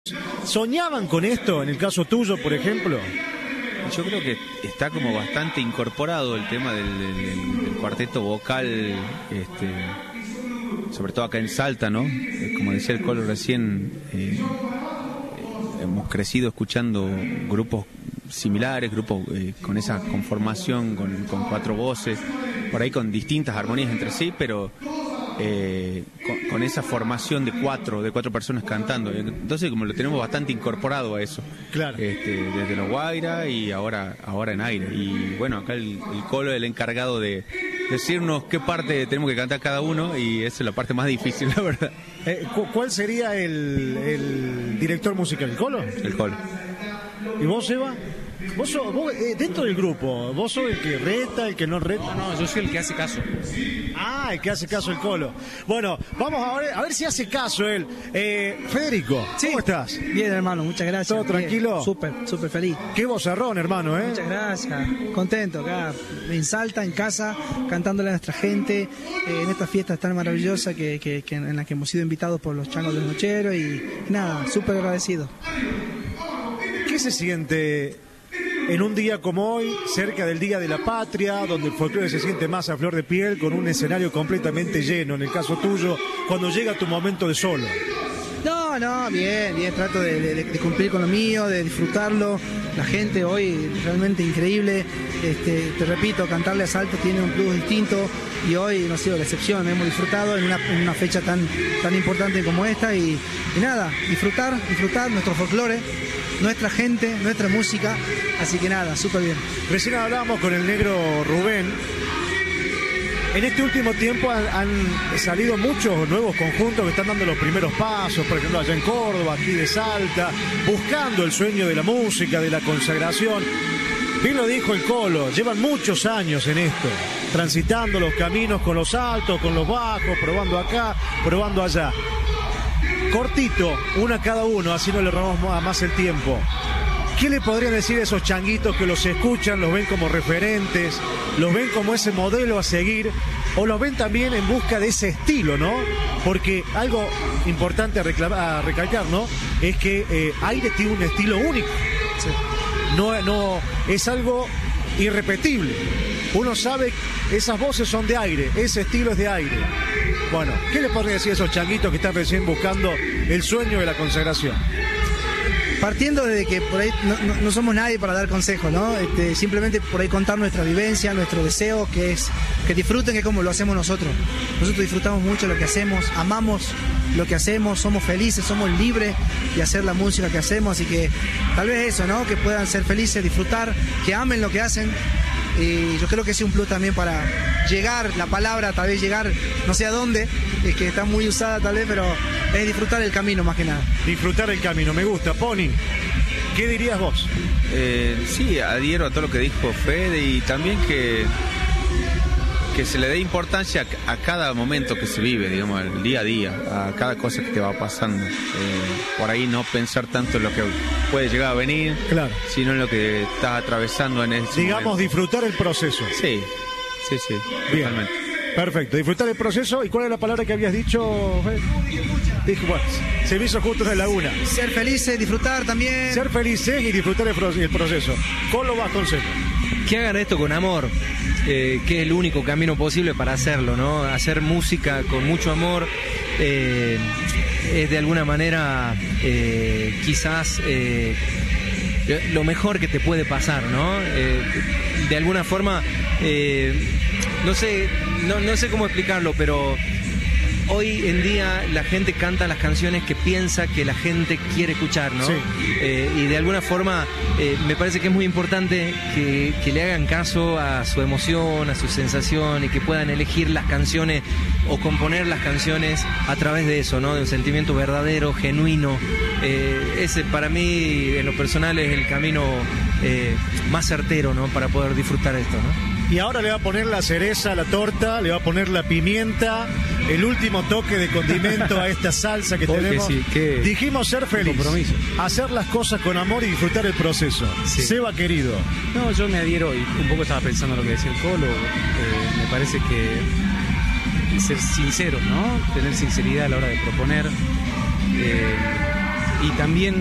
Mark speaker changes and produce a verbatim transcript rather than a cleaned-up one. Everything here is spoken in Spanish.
Speaker 1: ¿Soñaban con esto en el caso tuyo, por ejemplo?
Speaker 2: Yo creo que está como bastante incorporado el tema del, del, del cuarteto vocal, este, sobre todo acá en Salta, ¿no? Como decía el Colo recién, eh, hemos crecido escuchando grupos similares, grupos eh, con esa conformación, con, con cuatro voces, por ahí con distintas armonías entre sí, pero eh, con, con esa formación de cuatro, de cuatro personas cantando. Entonces como lo tenemos bastante incorporado a eso.
Speaker 1: Claro.
Speaker 2: Este, desde los Guaira y ahora, ahora en aire. Y bueno, acá el, el Colo es el encargado de decirnos qué parte tenemos que cantar cada uno, y esa es la parte más difícil, la verdad.
Speaker 1: Eh, ¿Cuál sería el, el director musical? ¿El Colo?
Speaker 2: El Colo.
Speaker 1: ¿Y vos, Eva? Vos, sos, vos eh, dentro del grupo, ¿vos sos el que reta, el que no reta?
Speaker 3: No, no, yo soy el que hace caso.
Speaker 1: Ah, el que hace caso el Colo. Bueno, vamos a ver, a ver si hace caso él. Eh, Federico,
Speaker 4: sí.
Speaker 1: ¿Cómo estás?
Speaker 4: Bien, hermano, muchas gracias.
Speaker 1: ¿Todo tranquilo?
Speaker 4: Súper, súper feliz.
Speaker 1: Qué vozarrón, hermano, ¿eh?
Speaker 4: Muchas gracias. Contento acá, en Salta, en casa, cantándole a nuestra gente, eh, en estas fiestas tan maravillosas que, que, que en las que hemos sido invitados por los changos del Nochero, y, y nada, súper agradecido.
Speaker 1: ¿Qué se siente en un día como hoy, cerca del Día de la Patria, donde el folclore se siente más a flor de piel, con un escenario completamente lleno, en el caso tuyo, cuando llega tu momento de solo?
Speaker 4: No, no, bien, bien, trato de, de, de cumplir con lo mío, de disfrutarlo. La gente hoy realmente increíble. Este, te repito, cantarle a Salta tiene un plus distinto, y hoy no ha sido la excepción. Hemos disfrutado en una, en una fecha tan, tan importante como esta, y, y nada, disfrutar, disfrutar nuestro folclore, nuestra gente, nuestra música. Así que nada, súper bien.
Speaker 1: Recién hablábamos con el negro Rubén. En este último tiempo han, han salido muchos nuevos conjuntos que están dando los primeros pasos, por ejemplo allá en Córdoba, aquí de Salta, buscando el sueño de la música, de la consagración. Bien lo dijo el Colo, llevan muchos años en esto, transitando los caminos con los altos, con los bajos, probando acá, probando allá. Cortito, una cada uno, así no le robamos más el tiempo. ¿Qué le podrían decir a esos changuitos que los escuchan, los ven como referentes, los ven como ese modelo a seguir, o los ven también en busca de ese estilo, ¿no? Porque algo importante a, reclamar, a recalcar, ¿no? Es que eh, Aire tiene un estilo único. Sí. No, no, es algo irrepetible. Uno sabe, esas voces son de Aire, ese estilo es de Aire. Bueno, ¿qué le podría decir a esos changuitos que están recién buscando el sueño de la consagración?
Speaker 4: Partiendo de que por ahí no, no, no somos nadie para dar consejos, ¿no? Este, simplemente por ahí contar nuestra vivencia, nuestro deseo, que es que disfruten, que es como lo hacemos nosotros. Nosotros disfrutamos mucho lo que hacemos, amamos lo que hacemos, somos felices, somos libres de hacer la música que hacemos, así que tal vez eso, ¿no? Que puedan ser felices, disfrutar, que amen lo que hacen. Y yo creo que es un plus también para llegar, la palabra, tal vez llegar, no sé a dónde, es que está muy usada tal vez, pero es disfrutar el camino más que nada.
Speaker 1: Disfrutar el camino, me gusta. Pony, ¿qué dirías vos?
Speaker 2: Eh, sí, adhiero a todo lo que dijo Fede, y también que, que se le dé importancia a, a cada momento que se vive, digamos, el día a día, a cada cosa que te va pasando. Eh, por ahí no pensar tanto en lo que puede llegar a venir,
Speaker 1: claro,
Speaker 2: sino en lo que estás atravesando en ese
Speaker 1: Digamos,
Speaker 2: momento.
Speaker 1: disfrutar el proceso.
Speaker 2: Sí, sí, sí,
Speaker 1: bien,
Speaker 2: totalmente.
Speaker 1: Perfecto, disfrutar el proceso. ¿Y cuál es la palabra que habías dicho? Dije, bueno, se me hizo justo una laguna.
Speaker 4: Ser felices, disfrutar también.
Speaker 1: Ser felices y disfrutar el, pro el proceso. Colo Vasconcelos.
Speaker 3: Que hagan esto con amor, eh, que es el único camino posible para hacerlo, ¿no? Hacer música con mucho amor eh, es de alguna manera eh, quizás eh, lo mejor que te puede pasar, ¿no? Eh, de alguna forma, eh, no sé, no, no sé cómo explicarlo, pero hoy en día la gente canta las canciones que piensa que la gente quiere escuchar, ¿no?
Speaker 1: Sí.
Speaker 3: Eh, y de alguna forma eh, me parece que es muy importante que, que le hagan caso a su emoción, a su sensación, y que puedan elegir las canciones o componer las canciones a través de eso, ¿no? De un sentimiento verdadero, genuino. Eh, ese para mí, en lo personal, es el camino eh, más certero, ¿no? Para poder disfrutar esto, ¿no?
Speaker 1: Y ahora le va a poner la cereza a la torta, le va a poner la pimienta, el último toque de condimento a esta salsa que
Speaker 3: Porque
Speaker 1: tenemos.
Speaker 3: sí, que
Speaker 1: dijimos ser feliz,
Speaker 3: compromiso.
Speaker 1: hacer las cosas con amor y disfrutar el proceso.
Speaker 5: Sí.
Speaker 1: Seba, querido.
Speaker 5: No, yo me adhiero, y un poco estaba pensando en lo que decía el Colo. Eh, me parece que ser sinceros, ¿no? Tener sinceridad a la hora de proponer. Eh, y también